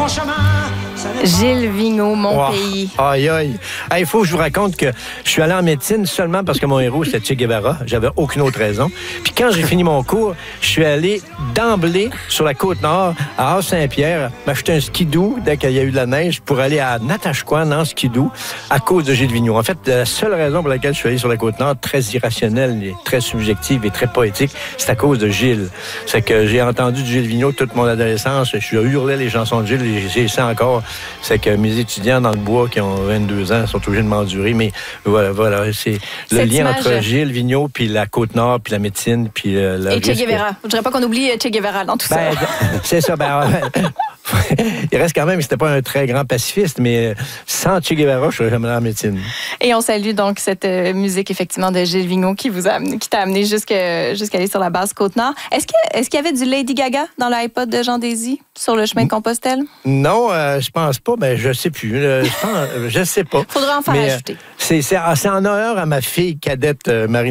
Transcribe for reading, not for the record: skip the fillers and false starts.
mon chemin. Gilles Vigneault, Mon pays. Aïe, aïe. Il faut que je vous raconte que je suis allé en médecine seulement parce que mon héros, c'était Che Guevara. J'avais aucune autre raison. Puis quand j'ai fini mon cours, je suis allé d'emblée sur la Côte-Nord, à Havre-Saint-Pierre, m'acheter un skidoo dès qu'il y a eu de la neige pour aller à Natashquan en skidoo à cause de Gilles Vigneault. En fait, la seule raison pour laquelle je suis allé sur la Côte-Nord, très irrationnelle, et très subjective et très poétique, c'est à cause de Gilles. C'est que j'ai entendu du Gilles Vigneault toute mon adolescence. Je hurlais les chansons de Gilles et j'ai ça encore. C'est que mes étudiants dans le bois qui ont 22 ans sont obligés de m'endurer. Mais voilà. C'est le lien entre Gilles Vigneault puis la Côte-Nord puis la médecine puis et Che Guevara. Je dirais pas qu'on oublie Che Guevara dans tout ça. C'est ça. Il reste quand même, c'était pas un très grand pacifiste, mais sans Che Guevara, je serais jamais dans la médecine. Et on salue donc cette musique, effectivement, de Gilles Vigneault qui t'a amené jusqu'à aller sur la base Côte-Nord. Est-ce qu'il y avait du Lady Gaga dans l'iPod de Jean Désy sur le chemin de Compostelle? Non, je pense pas. Je sais plus. Je sais pas. Faudra en faire ajouter. C'est en honneur à ma fille cadette Marie